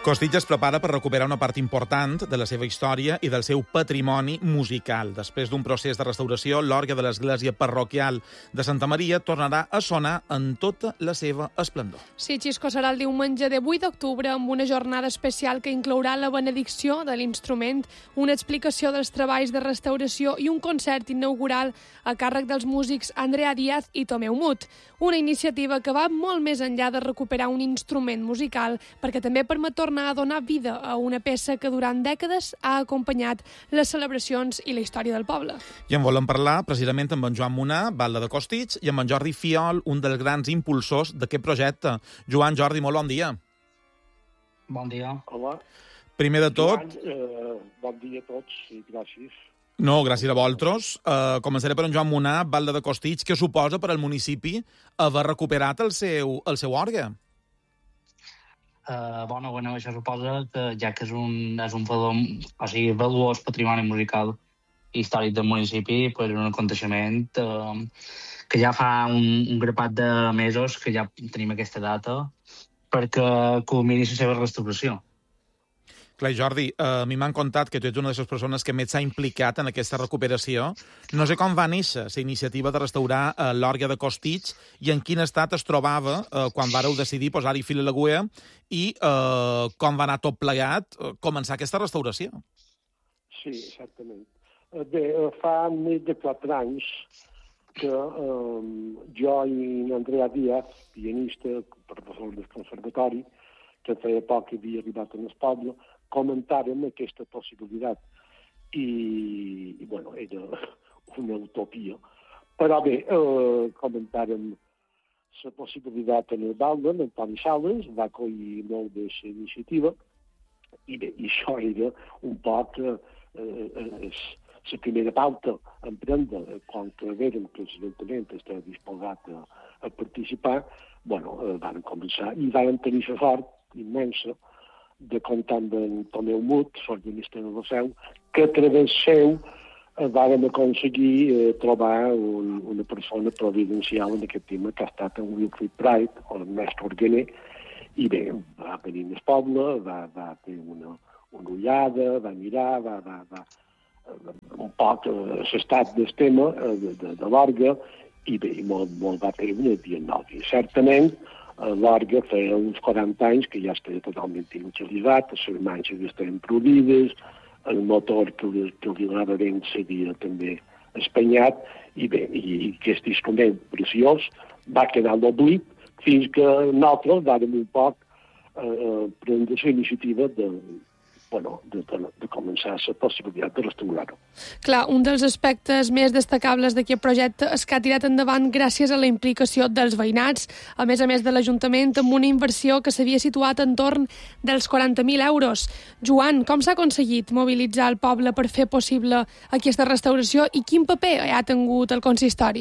Costitx es prepara per recuperar una part important de la seva història i del seu patrimoni musical. Després d'un procés de restauració, l'orgue de l'església parroquial de Santa Maria tornarà a sonar en tota la seva esplendor. Sí, Xisco, serà el diumenge de 8 d'octubre amb una jornada especial que inclourà la benedicció de l'instrument, una explicació dels treballs de restauració i un concert inaugural a càrrec dels músics Andrea Díaz i Tomeu Mut. Una iniciativa que va molt més enllà de recuperar un instrument musical, perquè també permet tornar a donar vida a una peça que durant dècades ha acompanyat les celebracions i la història del poble. I en volem parlar precisament amb en Joan Munar, batlle de Costitx, i amb en Jordi Fiol, un dels grans impulsors d'aquest projecte. Joan, Jordi, molt bon dia. Bon dia. Hola. Primer de tot... Joan, bon dia a tots i gràcies. No, gràcies a vosaltres. Començaré per en Joan Munar, batlle de Costitx. Què suposa per al municipi haver recuperat el seu orgue? Bueno, això suposa que ja que és un valor, o sigui, valuós patrimoni musical històric del municipi, és un aconteixement que ja fa un grapat de mesos que ja tenim aquesta data perquè culmini la seva restauració. Clar, Jordi, a mi m'han contat que tu ets una de les persones que més s'ha implicat en aquesta recuperació. No sé com va néixer la iniciativa de restaurar l'orgue de Costitx i en quin estat es trobava quan vàreu decidir posar-hi fil a l'agulla i com va anar tot plegat començar aquesta restauració. Sí, exactament. Bé, fa més de 4 anys que jo i Andrea Díaz, pianista, professor del conservatori, que feia poc que havia arribat al poble, comentàrem aquesta possibilitat. I bueno, era una utopia. Però bé, comentàrem la possibilitat en el balde, en Toni Sales, va acollir molt de la iniciativa, i bé, això era un poc la primera pauta a emprendre, quan vèiem que l'Ajuntament estava disposat a participar, bueno, van començar i van tenir la sort immensa de comptar amb en Tomeu Mut, l'organista de la Seu, que a través seu vàrem aconseguir trobar una persona providencial en aquest tema, que ha estat en Wilfrid Pryde, el mestre organer, i bé, va venir al poble, va fer una ullada, va mirar, va un poc l'estat del tema de l'orgue, i bé, molt va fer una diagnosi. Certament, l'orgue feia uns 40 anys que ja estava totalment inutilitzat, les manxes estaven produïdes, el motor que li anava bé s'havia també espanyat, i bé, i aquest instrument preciós va quedar a l'oblit fins que nosaltres vàrem un poc prendre la iniciativa de començar la possibilitat de restaurar-ho. Clar, un dels aspectes més destacables d'aquest projecte és que ha tirat endavant gràcies a la implicació dels veïnats, a més de l'Ajuntament, amb una inversió que s'havia situat entorn dels 40.000 euros. Joan, com s'ha aconseguit mobilitzar el poble per fer possible aquesta restauració i quin paper ha tingut el consistori?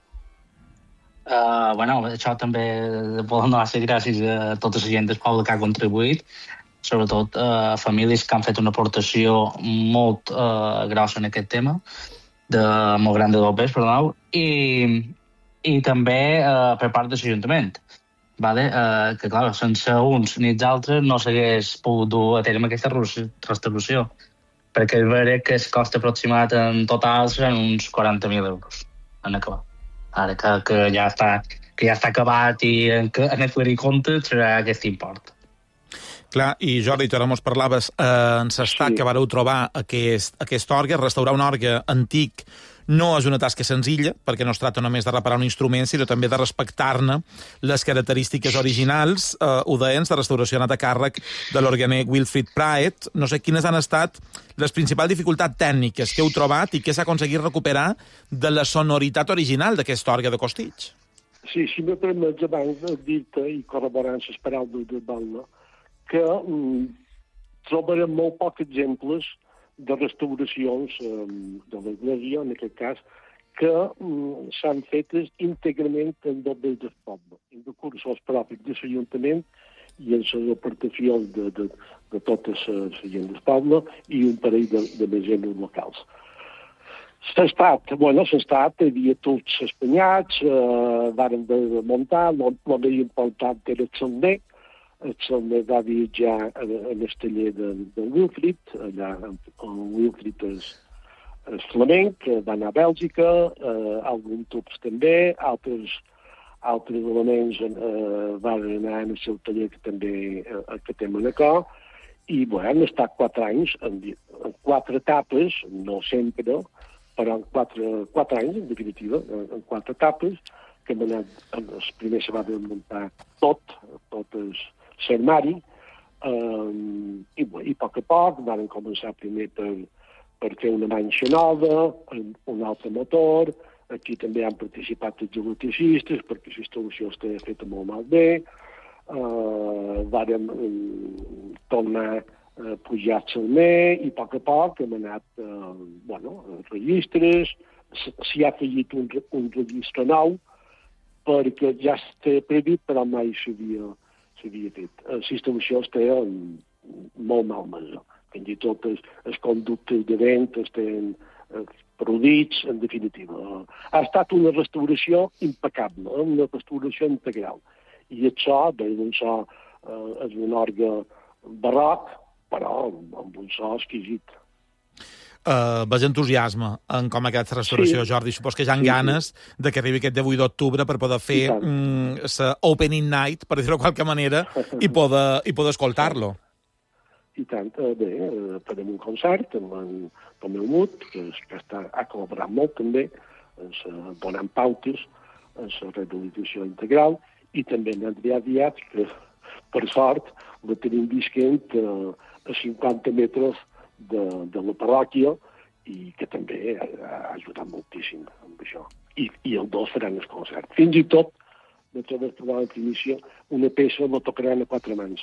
Això també volem donar les gràcies a tota la gent del poble que ha contribuït, sobretot famílies que han fet una aportació molt grossa en aquest tema, molt gran de dobbers, perdoneu, i també per part de l'Ajuntament, que, clar, sense uns ni els altres no s'hagués pogut dur a terme aquesta restauració, perquè és vera que el cost aproximat en total seran uns 40.000 euros en acabar. Ara que ja està acabat i en aclarir comptes serà aquest import. Clar, i Jordi, tu ara mos parlaves en l'estat que vareu trobar aquest orgue. Restaurar un orgue antic no és una tasca senzilla, perquè no es tracta només de reparar un instrument, sinó també de respectar-ne les característiques originals. Ho deien, la restauració ha anat a càrrec de l'organer Wilfrid Pryde. No sé quines han estat les principals dificultats tècniques que heu trobat i què s'ha aconseguit recuperar de la sonoritat original d'aquest orgue de Costitx. Sí, si me permets abans de dir-te i corroborant les paraules de Balna, que trobarem molt pocs exemples de restauracions de l'església, en aquest cas, que s'han fetes íntegrament en dobles del poble, en recursos propis de l'Ajuntament i en les aportacions de tota la gent del poble i un parell de mesenes locals. L'estat, hi havia tots espanyats, vàrem de muntar, el més important era el sender, el Salmer va viatjar en el taller d'en Wilfried, allà on Wilfried és flamenc, va anar a Bèlgica, alguns tubs també, altres elements van anar en el seu taller que també que té Manacor, i han estat 4 anys, en 4 etapes, no sempre, però en 4 anys, en definitiva, en 4 etapes, que hem anat, el primer se va desmuntar tot el armari, i a poc van començar primer per fer una manxa nova, un altre motor, aquí també han participat els electricistes, perquè la instal·lació estava feta molt malbé, vàrem tornar a pujar el Salmer, i a poc hem anat, registres, s'hi ha afegit un registre nou, perquè ja està previst, però mai s'havia fet. La instal·lació estava molt malmesa. Fins i tot els conductes de vent estan produïts, en definitiva. Ha estat una restauració impecable, una restauració integral. I això, un so és un orgue barroc, però amb un so exquisit. Ves entusiasme en com aquesta restauració, sí. Jordi. Supos que ja han ganes de que arribi aquest 18 d'octubre per poder fer la opening night, per dir-ho de qualque manera, i poder escoltar-lo. I tant. Bé, farem un concert amb el meu mut, que ha col·laborat molt també, donant pautes en la rehabilitació integral, i també en Adrià Díaz, que per sort la tenim visquent a 50 metres de la parròquia, i que també ha ajudat moltíssim amb això. I els dos faran el concert. Fins i tot, de tota la primicia, una peça la tocaran a 4 mans.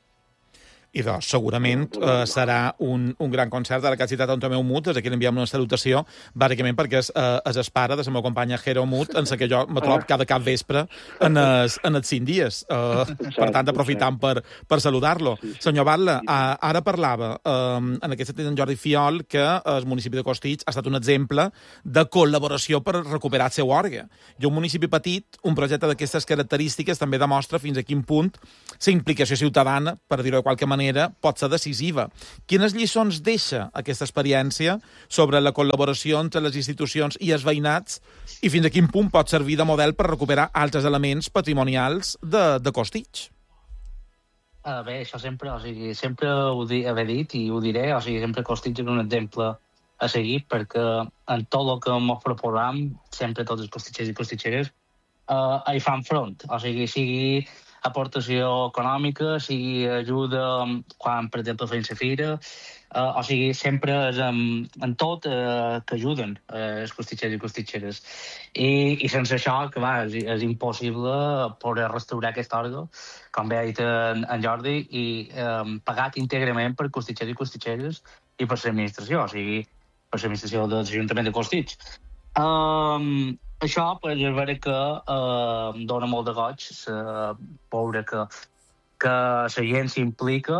I doncs, segurament serà un gran concert. Ara que has citat Tomeu Mut, des d'aquí l'enviem una salutació, bàsicament perquè és el pare de la meva companya Jero Mut, en la que jo me trobo cada cap vespre en els 5 dies. Per tant, aprofitant per saludar-lo. Senyor Batlle, ara parlava en aquest sentit en Jordi Fiol que el municipi de Costitx ha estat un exemple de col·laboració per recuperar el seu orgue. I un municipi petit, un projecte d'aquestes característiques també demostra fins a quin punt la implicació ciutadana, per dir-ho de qualque manera, pot ser decisiva. Quines lliçons deixa aquesta experiència sobre la col·laboració entre les institucions i els veïnats i fins a quin punt pot servir de model per recuperar altres elements patrimonials de Costitx? Bé, això sempre ho he dit i ho diré, sempre Costitx és un exemple a seguir, perquè en tot el que ens proposam, sempre tots els costitxers i costitxeres hi fan front. Sigui aportació econòmica, sigui ajuda quan, per exemple, fem la fira, sempre és en tot que ajuden els costitxers i costitxeres. I sense això, que és impossible poder restaurar aquest orgue, com bé ha dit en Jordi, i pagat íntegrament per costitxers i costitxeres i per l'administració, per l'administració de l'Ajuntament de Costitx. Això, és vera que dona molt de goig veure que la gent s'implica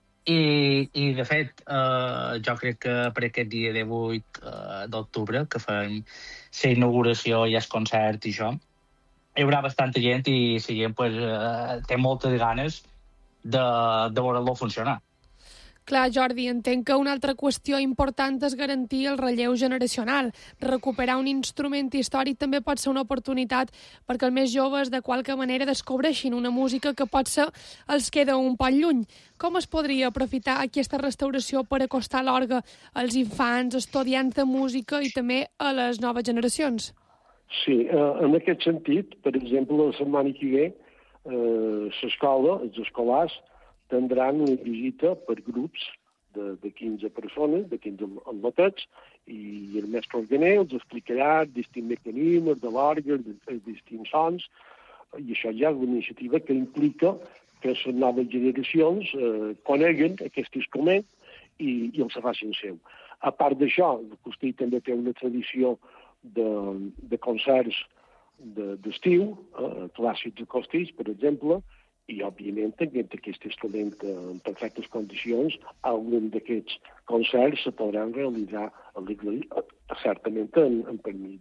i, de fet, jo crec que per aquest dia 18 d'octubre, que fem la inauguració i el concert i això, hi haurà bastanta gent i la gent té moltes ganes de veure-lo funcionar. Clar, Jordi, entenc que una altra qüestió important és garantir el relleu generacional. Recuperar un instrument històric també pot ser una oportunitat perquè els més joves de qualque manera descobreixin una música que potser els queda un poc lluny. Com es podria aprofitar aquesta restauració per acostar l'orgue als infants, estudiants de música i també a les noves generacions? Sí, en aquest sentit, per exemple, la setmana que ve, l'escola, els escolars, tindran una visita per grups de 15 persones, de 15 alumnats, i el mestre organer els explicarà els distints mecanismes de l'orgue, els distints sons, i això ja és una iniciativa que implica que les noves generacions coneguen aquest instrument i els facin seu. A part d'això, Costitx també té una tradició de concerts d'estiu, clàssics de Costitx, per exemple, i, òbviament, tenint aquest instrument en perfectes condicions, algun d'aquests concerts se podran realitzar a l'Iglesia, certament en permís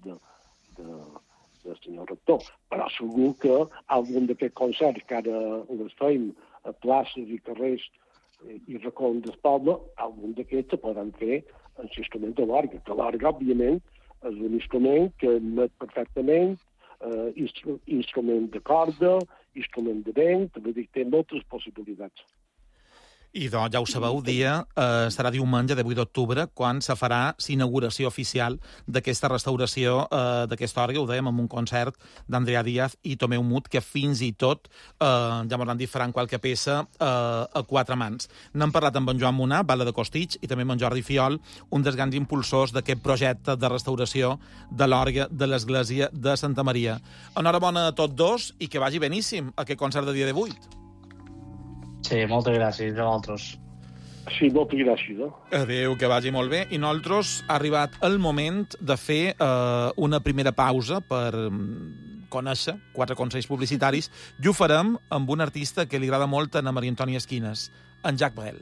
del senyor rector. Però segur que algun d'aquests concerts que ara els fem a places i carrers i racons del poble, algun d'aquests se poden fer amb l'instrument de l'orgue, que l'orgue, òbviament, és un instrument que emet perfectament instrument de corda, instrument de vent, vull dir que té moltes possibilitats. I doncs, ja ho sabeu, dia serà diumenge de 8 d'octubre, quan se farà l'inauguració oficial d'aquesta restauració d'aquest orgue, ho dèiem, amb un concert d'Andrea Díaz i Tomeu Mut, que fins i tot, ja m'ho han dit, faran qualque peça a 4 mans. N'hem parlat amb en Joan Munar, Bala de Costitx, i també amb en Jordi Fiol, un dels grans impulsors d'aquest projecte de restauració de l'orgue de l'Església de Santa Maria. Enhorabona a tots dos i que vagi beníssim aquest concert de dia de 8. Sí, moltes gràcies a vosaltres. Sí, moltes gràcies. Adéu, que vagi molt bé. I nosaltres ha arribat el moment de fer una primera pausa per conèixer 4 consells publicitaris, i ho farem amb un artista que li agrada molt a Maria Antònia Esquines, en Jacques Brel.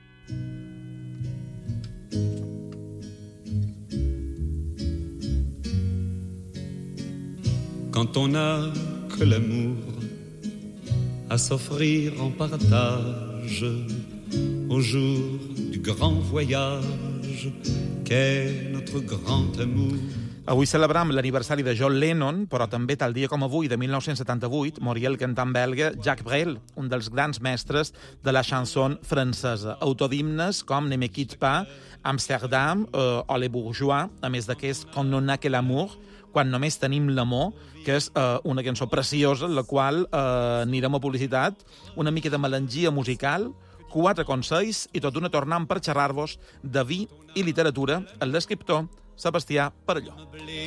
Quand on n'a que l'amour à s'offrir en partage au jour du grand voyage qu'est notre grand amour. Avui celebrem l'aniversari de John Lennon, però també tal dia com avui, de 1978, moria el cantant belga Jacques Brel, un dels grans mestres de la chanson francesa. Autor d'himnes com Ne me quitte pas, Amsterdam o Les Bourgeois, a més d'aquest Quand on n'a que l'amour, quan només tenim l'amor, que és una cançó preciosa, en la qual anirem a publicitat, una mica de melangia musical, 4 consells i tot una tornant per xerrar-vos de vi i literatura, amb l'escriptor Sebastià Perelló.